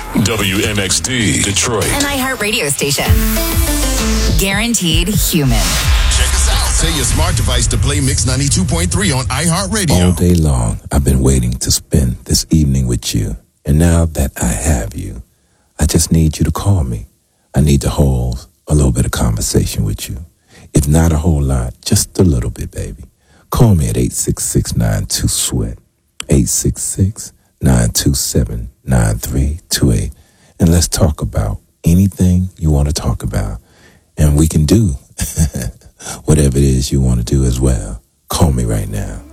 WMXD, Detroit. An iHeartRadio station. Guaranteed human. Check us out. Say your smart device to play Mix 92.3 on iHeartRadio. All day long, I've been waiting to spend this evening with you. And now that I have you, I just need you to call me. I need to hold a little bit of conversation with you. If not a whole lot, just a little bit, baby. Call me at 866-92-SWEAT, 866-927-9328. And let's talk about anything you want to talk about. And we can do whatever it is you want to do as well. Call me right now.